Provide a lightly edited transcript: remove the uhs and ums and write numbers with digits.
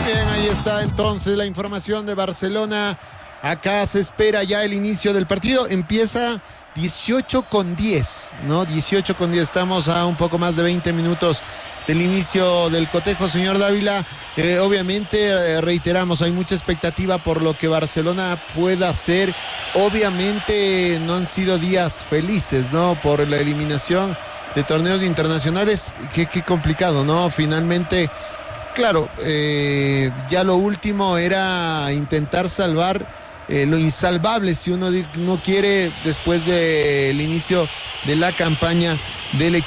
bien, ahí está entonces la información de Barcelona. Acá se espera ya el inicio del partido. Empieza 18:10, ¿no? 18:10. Estamos a un poco más de 20 minutos del inicio del cotejo, señor Dávila. Obviamente, reiteramos, hay mucha expectativa por lo que Barcelona pueda hacer. Obviamente no han sido días felices, ¿no? Por la eliminación de torneos internacionales. Qué complicado, ¿no? Finalmente, claro, ya lo último era intentar salvar lo insalvable, si uno no quiere, después del inicio de la campaña del equipo.